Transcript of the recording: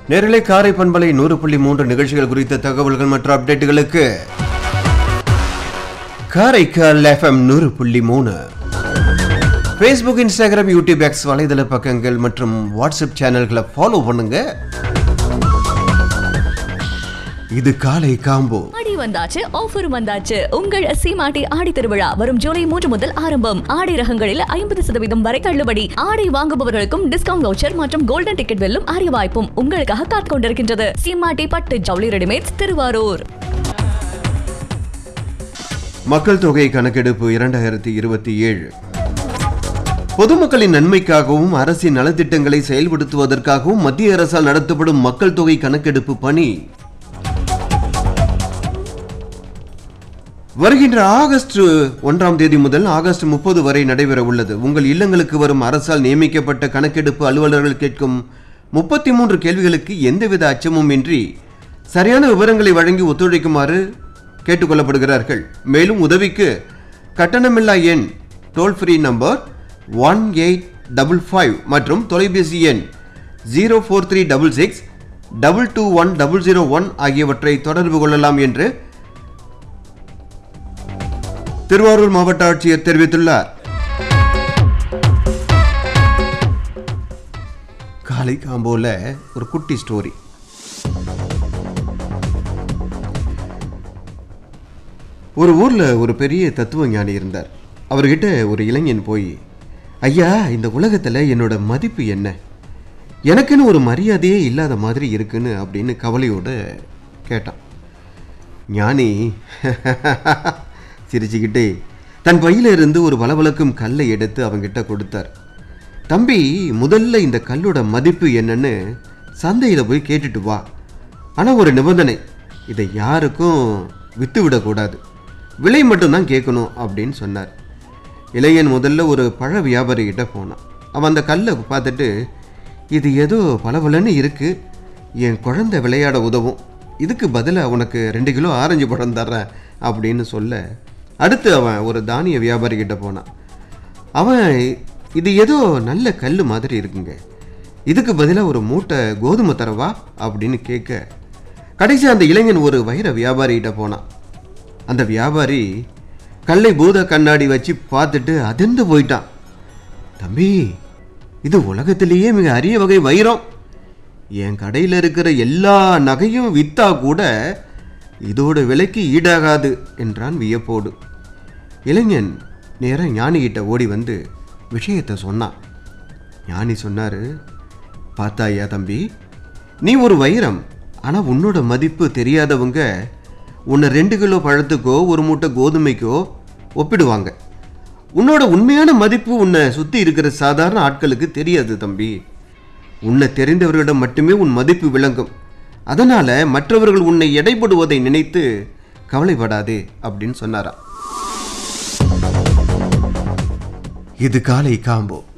நேரலை காரை பண்பலை 100.3 நிகழ்ச்சிகள் குறித்த தகவல்கள் மற்றும் அப்டேட்டுகளுக்கு Karaikal FM 100.3 Facebook, Instagram, YouTube, X வலைதள பக்கங்கள் மற்றும் வாட்ஸ்அப் சேனல்களை ஃபாலோ பண்ணுங்க. இது காலை காம்போ. ஆடி வந்தாச்சு, ஆஃபர் வந்தாச்சு. உங்கள் சீமாட்டி ஆடி திருவிழா வரும் ஜூலை 3 முதல் ஆரம்பம். ஆடை ரகங்களில் 50% வரை தள்ளுபடி. ஆடை வாங்குபவர்களுக்கும் டிஸ்கவுண்ட் வவுச்சர் மற்றும் கோல்டன் டிக்கெட் வெல்லும் அரிய வாய்ப்பும் உங்களுக்காக காத்துக் கொண்டிருக்கின்றது. சீமாட்டி பட்டு ஜவுளி ரெடிமேட்ஸ், திருவாரூர். மக்கள் தொகை கணக்கெடுப்பு 2027 பொதுமக்களின் நன்மைக்காகவும் அரசின் நலத்திட்டங்களை செயல்படுத்துவதற்காகவும் மத்திய அரசால் நடத்தப்படும் மக்கள் தொகை கணக்கெடுப்பு பணி வருகின்ற ஆகஸ்ட் 1ஆம் தேதி முதல் ஆகஸ்ட் 30 வரை நடைபெற உள்ளது. உங்கள் இல்லங்களுக்கு வரும் அரசால் நியமிக்கப்பட்ட கணக்கெடுப்பு அலுவலர்கள் கேட்கும் 33 கேள்விகளுக்கு எந்தவித அச்சமும் இன்றி சரியான விவரங்களை வழங்கி ஒத்துழைக்குமாறு கேட்டுக்கொள்ளப்படுகிறார்கள். மேலும் உதவிக்கு கட்டணமில்லா எண் டோல் ஃப்ரீ நம்பர் 1855 மற்றும் தொலைபேசி எண் 04366 221001 ஆகியவற்றை தொடர்பு கொள்ளலாம் என்று திருவாரூர் மாவட்ட ஆட்சியர் தெரிவித்துள்ளார். காலை காம்போல ஒரு குட்டி ஸ்டோரி. ஒரு ஊர்ல ஒரு பெரிய தத்துவ ஞானி இருந்தார். அவர்கிட்ட ஒரு இளைஞன் போய், ஐயா, இந்த உலகத்துல என்னோட மதிப்பு என்ன, எனக்குன்னு ஒரு மரியாதையே இல்லாத மாதிரி இருக்குன்னு அப்படின்னு கவலையோட கேட்டான். ஞானி சிரிச்சுக்கிட்டே தன் பையில இருந்து ஒரு வளவளக்கும் கல்லை எடுத்து அவங்கிட்ட கொடுத்தார். தம்பி, முதல்ல இந்த கல்லோட மதிப்பு என்னன்னு சந்தையில போய் கேட்டுட்டு வா. ஆனா ஒரு நிபந்தனை, இதை யாருக்கும் வித்து விடக்கூடாது, விலை மட்டும்தான் கேட்கணும் அப்படின்னு சொன்னார். இளைஞன் முதல்ல ஒரு பழ வியாபாரி கிட்ட போனான். அவன் அந்த கல்லை பார்த்துட்டு, இது ஏதோ பளபளன்னு இருக்கு, என் குழந்தை விளையாட உதவும், இதுக்கு பதிலாக உனக்கு 2 கிலோ ஆரஞ்சு பழம் தர்றேன் அப்படின்னு சொல்ல, அடுத்து அவன் ஒரு தானிய வியாபாரி கிட்ட போனான். அவன், இது ஏதோ நல்ல கல் மாதிரி இருக்குங்க, இதுக்கு பதிலாக ஒரு மூட்டை கோதுமை தரவா அப்படின்னு கேட்க, கடைசி அந்த இளைஞன் ஒரு வைர வியாபாரிகிட்ட போனான். அந்த வியாபாரி கல்லை பூத கண்ணாடி வச்சு பார்த்துட்டு அதிர்ந்து போயிட்டான். தம்பி, இது உலகத்திலேயே மிக அரிய வகை வைரம், என் கடையில் இருக்கிற எல்லா நகையும் வித்தா கூட இதோட விலைக்கு ஈடாகாது என்றான் வியப்போடு. இளைஞன் நேராக ஞானிகிட்ட ஓடி வந்து விஷயத்தை சொன்னான். ஞானி சொன்னார், பார்த்தாயா தம்பி, நீ ஒரு வைரம், ஆனால் உன்னோட மதிப்பு தெரியாதவங்க உன்னை 2 கிலோ பழத்துக்கோ ஒரு மூட்டை கோதுமைக்கோ ஒப்பிடுவாங்க. உன்னோட உண்மையான மதிப்பு உன்னை சுற்றி இருக்கிற சாதாரண ஆட்களுக்கு தெரியாது தம்பி. உன்னை தெரிந்தவர்களிடம் மட்டுமே உன் மதிப்பு விளங்கும். அதனால மற்றவர்கள் உன்னை எடைபடுவதை நினைத்து கவலைப்படாதே அப்படின்னு சொன்னாராம். இது காலை காம்போ.